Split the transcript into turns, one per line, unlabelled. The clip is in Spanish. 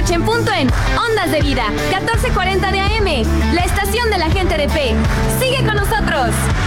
noche en punto en Ondas de Vida, 1440 de AM, la estación de la gente de P. ¡Sigue con nosotros!